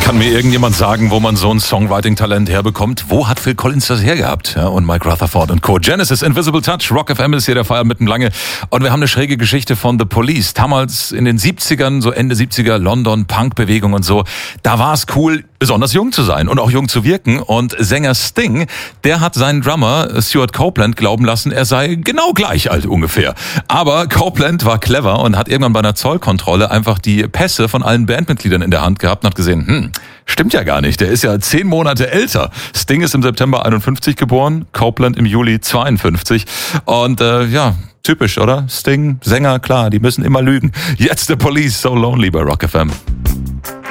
Kann mir irgendjemand sagen, wo man so ein Songwriting-Talent herbekommt? Wo hat Phil Collins das hergehabt? Ja, und Mike Rutherford und Co. Genesis, Invisible Touch, Rock FM ist hier der Feier mitten lange. Und wir haben eine schräge Geschichte von The Police. Damals in den 70ern, so Ende 70er, London, Punk-Bewegung und so. Da war es cool, besonders jung zu sein und auch jung zu wirken. Und Sänger Sting, der hat seinen Drummer Stuart Copeland glauben lassen, er sei genau gleich alt ungefähr. Aber Copeland war clever und hat irgendwann bei einer Zollkontrolle einfach die Pässe von allen Bandmitgliedern in der Hand gehabt und hat gesehen, stimmt ja gar nicht, der ist ja 10 Monate älter. Sting ist im September 51 geboren, Copeland im Juli 52. Und typisch, oder? Sting, Sänger, klar, die müssen immer lügen. Jetzt The Police, So Lonely bei Rock FM.